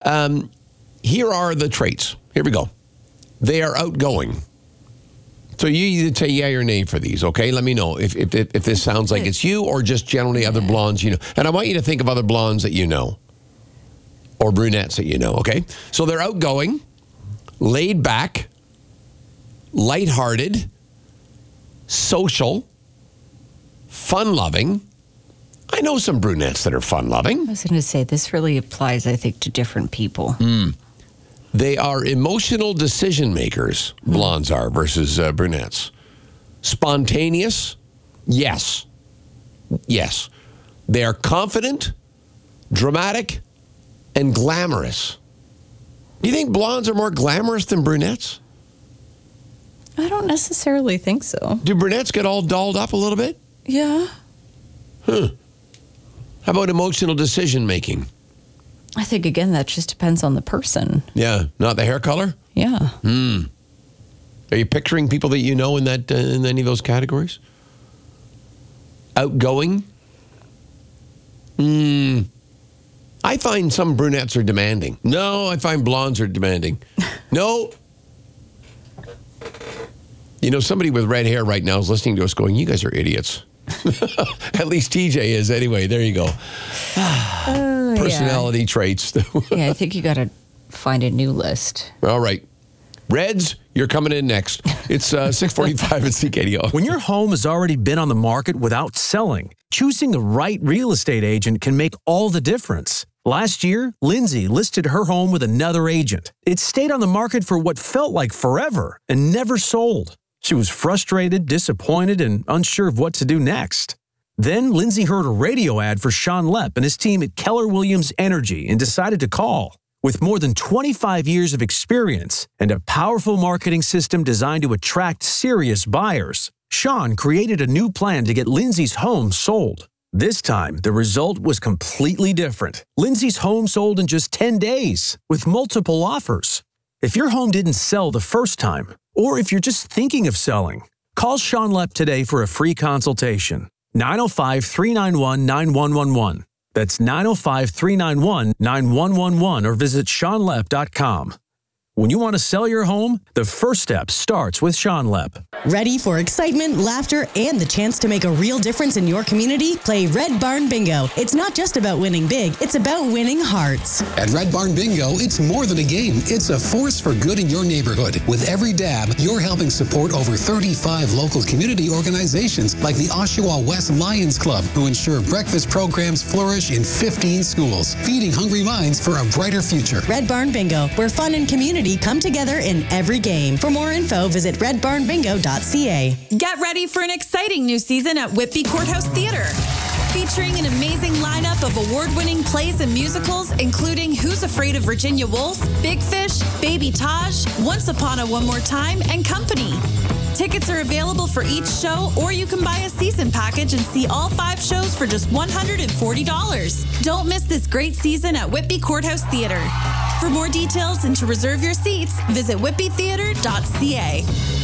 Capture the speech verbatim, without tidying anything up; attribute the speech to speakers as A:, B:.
A: Um, here are the traits. Here we go. They are outgoing. So you either say yay or nay for these, okay? Let me know if if, if this sounds like it's you or just generally other blondes you know. And I want you to think of other blondes that you know or brunettes that you know, okay? So they're outgoing, laid back, lighthearted, social, fun-loving. I know some brunettes that are fun-loving.
B: I was going to say, this really applies, I think, to different people.
A: Mm. They are emotional decision makers, blondes are, versus uh, brunettes. Spontaneous, yes. Yes. They are confident, dramatic, and glamorous. Do you think blondes are more glamorous than brunettes?
B: I don't necessarily think so.
A: Do brunettes get all dolled up a little bit?
B: Yeah.
A: Huh. How about emotional decision making?
B: I think, again, that just depends on the person.
A: Yeah, not the hair color?
B: Yeah.
A: Hmm. Are you picturing people that you know in that uh, in any of those categories? Outgoing? Hmm. I find some brunettes are demanding. No, I find blondes are demanding. No. You know, somebody with red hair right now is listening to us going, you guys are idiots. At least T J is anyway. There you go.
B: Uh,
A: Personality
B: yeah.
A: traits.
B: Yeah, I think you got to find a new list.
A: All right. Reds, you're coming in next. It's uh, six forty-five at C K D O.
C: When your home has already been on the market without selling, choosing the right real estate agent can make all the difference. Last year, Lindsay listed her home with another agent. It stayed on the market for what felt like forever and never sold. She was frustrated, disappointed, and unsure of what to do next. Then Lindsay heard a radio ad for Sean Lepp and his team at Keller Williams Energy and decided to call. With more than twenty-five years of experience and a powerful marketing system designed to attract serious buyers, Sean created a new plan to get Lindsay's home sold. This time, the result was completely different. Lindsay's home sold in just ten days with multiple offers. If your home didn't sell the first time, or if you're just thinking of selling, call Sean Lepp today for a free consultation. nine oh five, three nine one, nine one one one. That's nine oh five, three nine one, nine one one one or visit sean lepp dot com. When you want to sell your home, the first step starts with Sean Lepp.
D: Ready for excitement, laughter, and the chance to make a real difference in your community? Play Red Barn Bingo. It's not just about winning big, it's about winning hearts.
E: At Red Barn Bingo, it's more than a game. It's a force for good in your neighborhood. With every dab, you're helping support over thirty-five local community organizations like the Oshawa West Lions Club, who ensure breakfast programs flourish in fifteen schools, feeding hungry minds for a brighter future.
D: Red Barn Bingo, where fun and community come together in every game. For more info, visit red barn bingo dot c a.
F: Get ready for an exciting new season at Whitby Courthouse Theatre. Featuring an amazing lineup of award-winning plays and musicals, including Who's Afraid of Virginia Woolf, Big Fish, Baby Taj, Once Upon a One More Time, and Company. Tickets are available for each show, or you can buy a season package and see all five shows for just one hundred forty dollars. Don't miss this great season at Whitby Courthouse Theatre. For more details and to reserve your seats, visit whitby theatre dot c a.